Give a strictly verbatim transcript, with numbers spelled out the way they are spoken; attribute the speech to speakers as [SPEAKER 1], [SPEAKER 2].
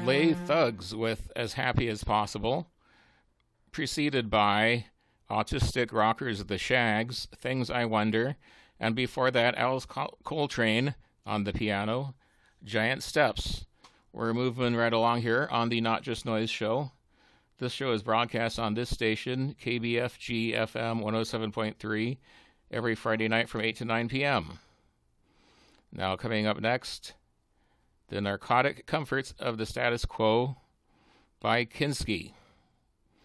[SPEAKER 1] Lay Thugs with As Happy as Possible, preceded by Autistic Rockers The Shags, Things I Wonder, and before that, Alice Col- Coltrane on the piano, Giant Steps. We're moving right along here on the Not Just Noise show. This show is broadcast on this station, K B F G F M one oh seven point three, every Friday night from eight to nine p.m. Now, coming up next, The Narcotic Comforts of the Status Quo by Kinski.